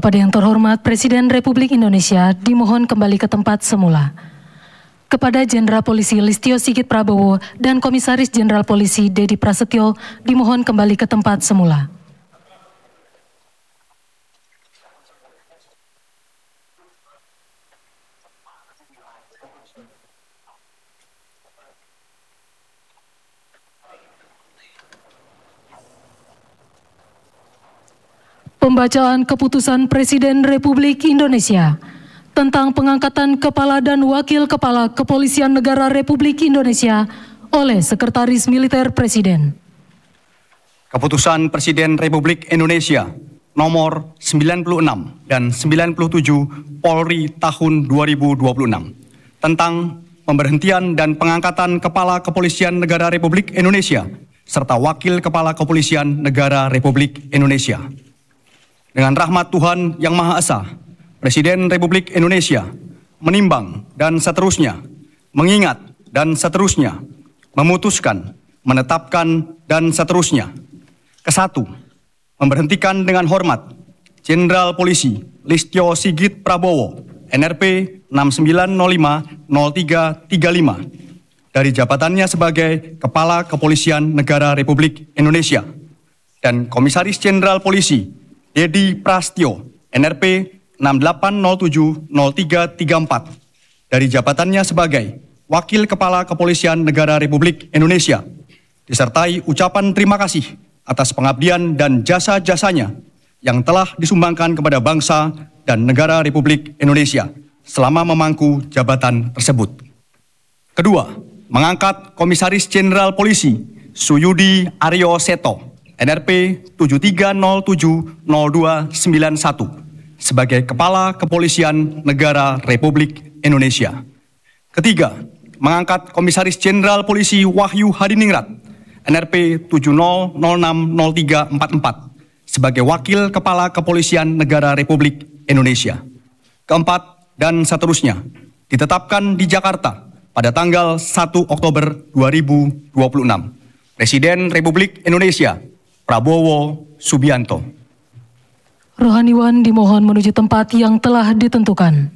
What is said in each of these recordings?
Kepada yang terhormat Presiden Republik Indonesia dimohon kembali ke tempat semula. Kepada Jenderal Polisi Listio Sigit Prabowo dan Komisaris Jenderal Polisi Dedi Prasetyo dimohon kembali ke tempat semula. Pembacaan Keputusan Presiden Republik Indonesia tentang pengangkatan Kepala dan Wakil Kepala Kepolisian Negara Republik Indonesia oleh Sekretaris Militer Presiden. Keputusan Presiden Republik Indonesia nomor 96 dan 97 Polri tahun 2026 tentang pemberhentian dan pengangkatan Kepala Kepolisian Negara Republik Indonesia serta Wakil Kepala Kepolisian Negara Republik Indonesia. Dengan rahmat Tuhan Yang Maha Esa, Presiden Republik Indonesia menimbang dan seterusnya, mengingat dan seterusnya, memutuskan, menetapkan dan seterusnya. Ke-1, memberhentikan dengan hormat Jenderal Polisi Listio Sigit Prabowo, NRP 69050335 dari jabatannya sebagai Kepala Kepolisian Negara Republik Indonesia dan Komisaris Jenderal Polisi Dedi Prasetyo, NRP 68070334 dari jabatannya sebagai Wakil Kepala Kepolisian Negara Republik Indonesia, disertai ucapan terima kasih atas pengabdian dan jasa-jasanya yang telah disumbangkan kepada bangsa dan negara Republik Indonesia selama memangku jabatan tersebut. Kedua, mengangkat Komisaris Jenderal Polisi Suyudi Aryo Seto, NRP 73070291 sebagai Kepala Kepolisian Negara Republik Indonesia. Ketiga, mengangkat Komisaris Jenderal Polisi Wahyu Hadiningrat, NRP 70060344 sebagai Wakil Kepala Kepolisian Negara Republik Indonesia. Keempat, dan seterusnya, ditetapkan di Jakarta pada tanggal 1 Oktober 2026. Presiden Republik Indonesia Prabowo Subianto. Rohaniwan dimohon menuju tempat yang telah ditentukan.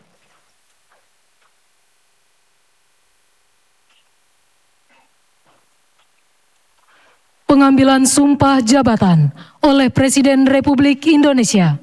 Pengambilan sumpah jabatan oleh Presiden Republik Indonesia.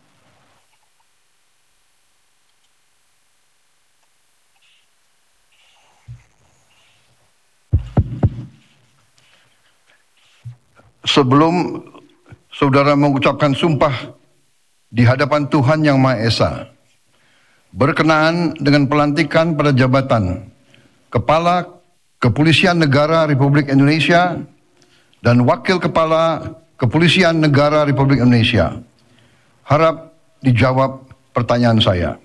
Sebelum saudara mengucapkan sumpah di hadapan Tuhan Yang Maha Esa, berkenaan dengan pelantikan pada jabatan Kepala Kepolisian Negara Republik Indonesia dan Wakil Kepala Kepolisian Negara Republik Indonesia, harap dijawab pertanyaan saya.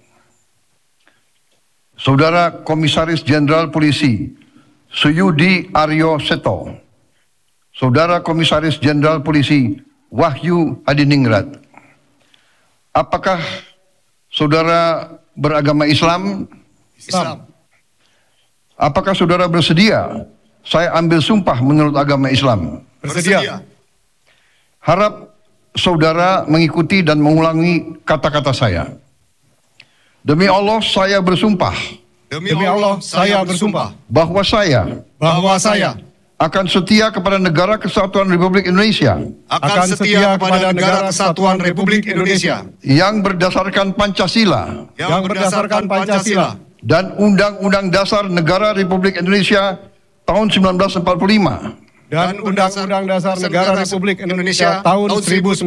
Saudara Komisaris Jenderal Polisi Suyudi Aryo Seto, Saudara Komisaris Jenderal Polisi Wahyu Hadiningrat, apakah saudara beragama Islam? Islam. Apakah saudara bersedia saya ambil sumpah menurut agama Islam? Bersedia. Harap saudara mengikuti dan mengulangi kata-kata saya. Demi Allah saya bersumpah. Demi Allah saya bersumpah Bahwa saya akan setia kepada Negara Kesatuan Republik Indonesia. akan setia kepada Negara Kesatuan Republik Indonesia Yang berdasarkan Pancasila. yang berdasarkan Pancasila Dan Undang-Undang Dasar Negara Republik Indonesia tahun 1945. dan Undang-Undang Dasar Negara Republik Indonesia tahun 1945.